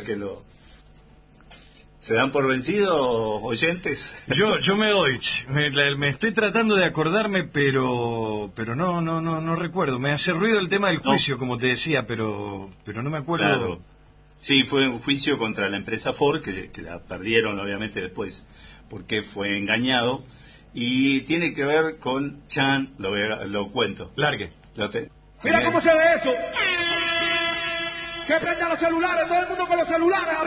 que ¿Se dan por vencidos, oyentes? Yo me doy. Me estoy tratando de acordarme, pero no recuerdo. Me hace ruido el tema del juicio, como te decía, pero no me acuerdo. Claro. Sí, fue un juicio contra la empresa Ford, que la perdieron obviamente después porque fue engañado. Y tiene que ver con Chan, lo cuento. Largue. Mira cómo se ve eso. Que prenda los celulares, todo el mundo con los celulares.